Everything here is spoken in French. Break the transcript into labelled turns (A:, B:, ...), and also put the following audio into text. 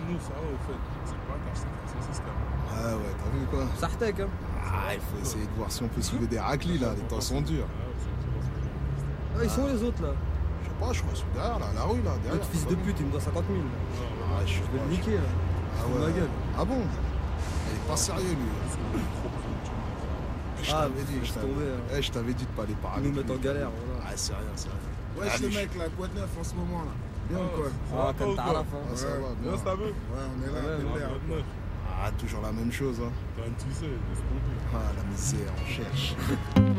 A: nous, ça va, au fait. C'est pas t'as acheté 506 quand même.
B: Ah ouais, t'as vu quoi?
C: Sartek, hein.
B: Ah, il faut essayer de voir si on peut soulever des raclis là, les temps sont durs.
C: Ah, ils sont où les autres là?
B: Je sais pas, je crois qu'ils sont derrière là, la rue là, derrière.
C: L'autre fils de pute, il me doit 50 000.
B: Ah, je
C: Je vais le niquer là.
B: Ah
C: Fous de ma
B: ouais.
C: gueule.
B: Ah bon? Il est pas sérieux lui. Je
C: Ah,
B: t'avais dit,
C: laisse tomber, hein.
B: je t'avais dit de pas aller par
C: Ils
B: avec
C: nous mettent
B: lui.
C: en galère, voilà.
B: Ah, c'est rien, c'est rien.
D: Ouais,
B: Allez,
D: ce mec là, quoi de neuf en ce moment là? Bien ou quoi?
C: Ah, comme t'as la fin.
B: Ah, ça va, bien.
A: Bien, c'est à veut.
D: Ouais, on est là,
C: Ouais,
D: pépère.
B: Ah, toujours la même chose, hein.
A: T'as un tissé, laisse tomber.
B: Ah, la misère, on cherche.